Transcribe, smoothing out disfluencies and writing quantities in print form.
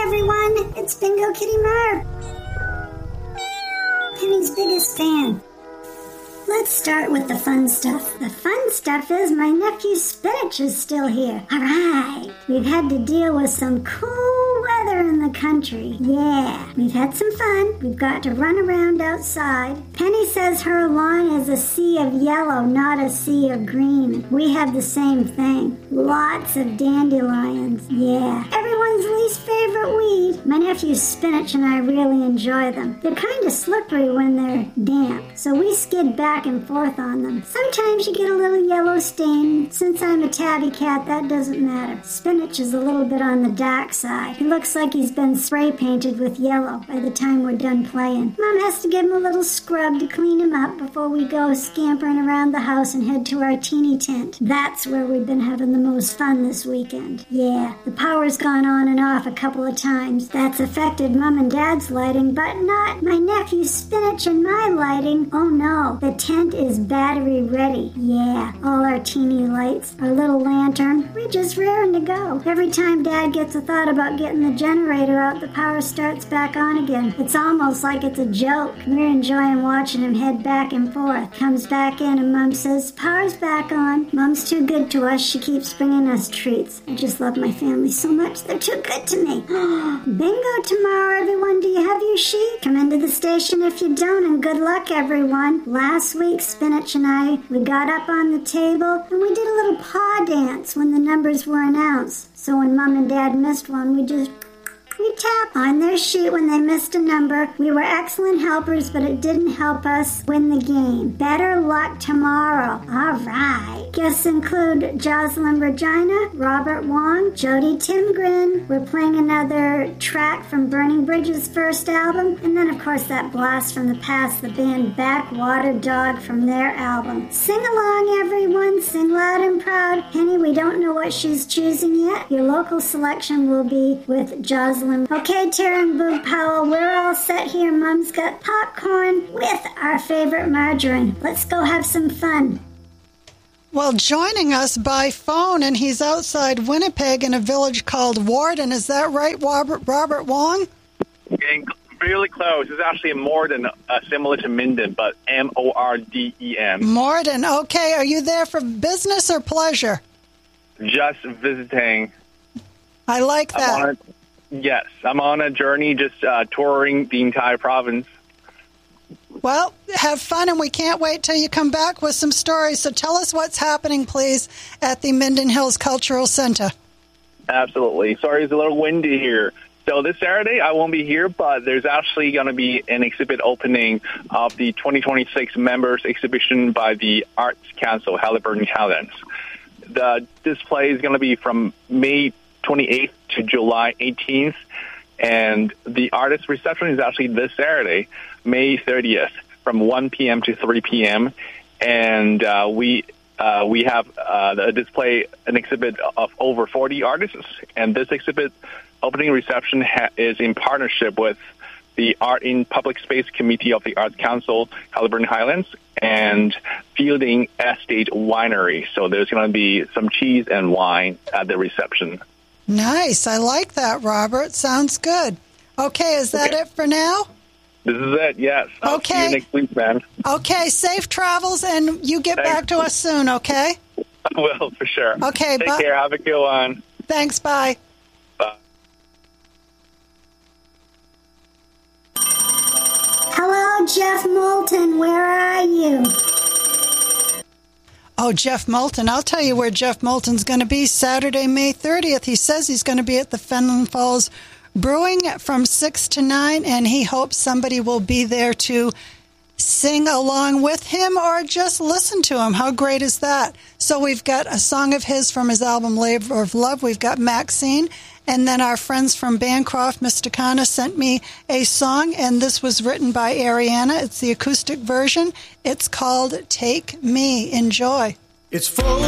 everyone. It's Bingo Kitty Marv, Penny's biggest fan. Let's start with the fun stuff. The fun stuff is my nephew Spinach is still here. All right. We've had to deal with some cool weather in the country. Yeah, we've had some fun. We've got to run around outside. Penny says her lawn is a sea of yellow, not a sea of green. We have the same thing. Lots of dandelions. Yeah. Everyone's least favorite weed. My nephew Spinach and I really enjoy them. They're kind of slippery when they're damp, so we skid back and forth on them. Sometimes you get a little yellow stain. Since I'm a tabby cat, that doesn't matter. Spinach is a little bit on the dark side. He looks like he's been spray painted with yellow by the time we're done playing. Mom has to give him a little scrub to clean him up before we go scampering around the house and head to our teeny tent. That's where we've been having the most fun this weekend. Yeah, the power's gone on and off a couple of times. That's affected Mom and Dad's lighting, but not my nephew Spinach and my lighting. Oh no, the tent is battery ready. Yeah, all our teeny lights, our little lantern, we're just raring to go. Every time Dad gets a thought about getting the generator out, the power starts back on again. It's almost like it's a joke. We're enjoying watching him head back and forth. Comes back in and Mom says, power's back on. Mom's too good to us. She keeps bringing us treats. I just love my family so much. They're too good to me. Bingo tomorrow, everyone. Do you have your sheet? Come into the station if you don't, and good luck, everyone. Last week, Spinach and I, we got up on the table and we did a little paw dance when the numbers were announced. So when Mom and Dad missed one, we tapped on their sheet when they missed a number. We were excellent helpers, but it didn't help us win the game. Better luck tomorrow. All right. Guests include Jocelyn Regina, Robert Wong, Jody Timgren. We're playing another track from Burning Bridge's first album, and then of course that blast from the past, the band Backwater Dog from their album. Sing along, everyone. Sing loud and proud. Penny, we don't know what she's choosing yet. Your local selection will be with Jocelyn. Okay, Tara and Boog Powell, we're all set here. Mom's got popcorn with our favorite margarine. Let's go have some fun. Well, joining us by phone, and he's outside Winnipeg in a village called Warden. Is that right, Robert Wong? Getting really close. It's actually Morden, similar to Minden, but Morden. Morden. Okay, are you there for business or pleasure? Just visiting. I like that. Yes, I'm on a journey just touring the entire province. Well, have fun, and we can't wait till you come back with some stories. So tell us what's happening, please, at the Minden Hills Cultural Center. Absolutely. Sorry, it's a little windy here. So this Saturday, I won't be here, but there's actually going to be an exhibit opening of the 2026 Members Exhibition by the Arts Council, Haliburton Highlands. The display is going to be from May 28th to July 18th, and the artist reception is actually this Saturday, May 30th, from 1 p.m. to 3 p.m. And we have a display, an exhibit of over 40 artists, and this exhibit opening reception is in partnership with the Art in Public Space Committee of the Arts Council, Haliburton Highlands, and Fielding Estate Winery. So there's going to be some cheese and wine at the reception. Nice. I like that, Robert. Sounds good. Okay, is that it for now? This is it, yes. I'll see you next week, man. Okay, safe travels, and you get back to us soon, okay? I will, for sure. Okay, Take care. Have a good one. Thanks, bye. Bye. Hello, Jeff Moulton. Where are you? Oh, Jeff Moulton. I'll tell you where Jeff Moulton's going to be Saturday, May 30th. He says he's going to be at the Fenelon Falls Brewing from 6 to 9, and he hopes somebody will be there to sing along with him or just listen to him. How great is that? So we've got a song of his from his album Labor of Love. We've got Maxine. And then our friends from Bancroft, Mysticana, sent me a song, and this was written by Ariana. It's the acoustic version. It's called Take Me. Enjoy. It's full